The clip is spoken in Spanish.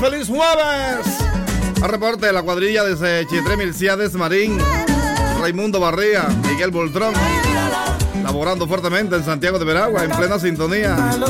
feliz jueves. A reporte de la cuadrilla desde Chitré, Milciades Marín, Raimundo Barría, Miguel Boltrón, laborando fuertemente en Santiago de Veragua, en plena sintonía.